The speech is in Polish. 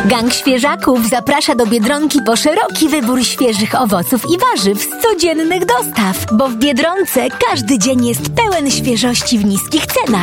Gang Świeżaków zaprasza do Biedronki po szeroki wybór świeżych owoców i warzyw z codziennych dostaw, bo w Biedronce każdy dzień jest pełen świeżości w niskich cenach.